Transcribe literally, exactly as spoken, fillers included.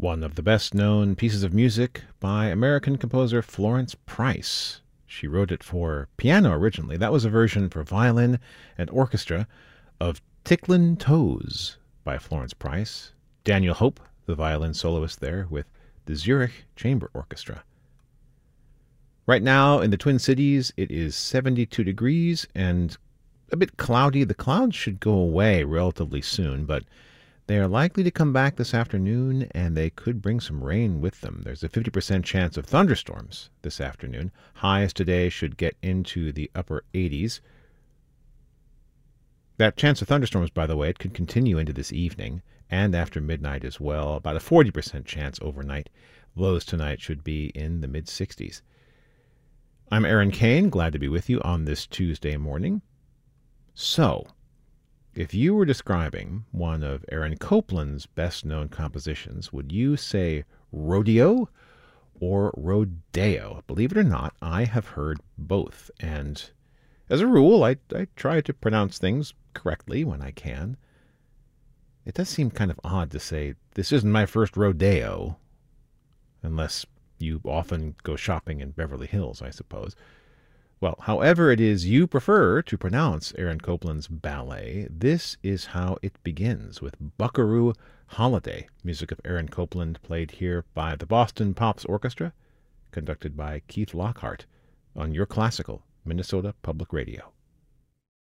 one of the best-known pieces of music by American composer Florence Price. She wrote it for piano originally. That was a version for violin and orchestra of Ticklin' Toes by Florence Price. Daniel Hope, the violin soloist there, with the Zurich Chamber Orchestra. Right now in the Twin Cities, it is seventy-two degrees and a bit cloudy. The clouds should go away relatively soon, but they are likely to come back this afternoon, and they could bring some rain with them. There's a fifty percent chance of thunderstorms this afternoon. Highs today should get into the upper eighties. That chance of thunderstorms, by the way, it could continue into this evening and after midnight as well. About a forty percent chance overnight. Lows tonight should be in the mid-sixties. I'm Aaron Kane, glad to be with you on this Tuesday morning. So, if you were describing one of Aaron Copland's best-known compositions, would you say rodeo or rodeo? Believe it or not, I have heard both. And as a rule, I, I try to pronounce things correctly when I can. It does seem kind of odd to say, this isn't my first rodeo, unless you often go shopping in Beverly Hills, I suppose. Well, however it is you prefer to pronounce Aaron Copland's ballet, this is how it begins, with Buckaroo Holiday, music of Aaron Copland, played here by the Boston Pops Orchestra, conducted by Keith Lockhart, on your classical Minnesota Public Radio.